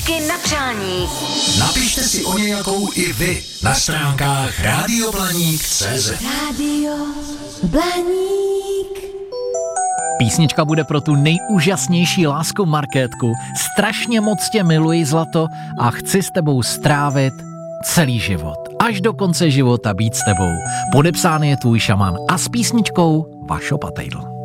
Písničky na přání. Napište si o nějakou i vy na stránkách radioblaník.cz. Rádio Blaník. Písnička bude pro tu nejúžasnější lásku Markétku. Strašně moc tě miluji, zlato, a chci s tebou strávit celý život. Až do konce života být s tebou. Podepsán je tvůj šaman a s písničkou Vašo Patejdl.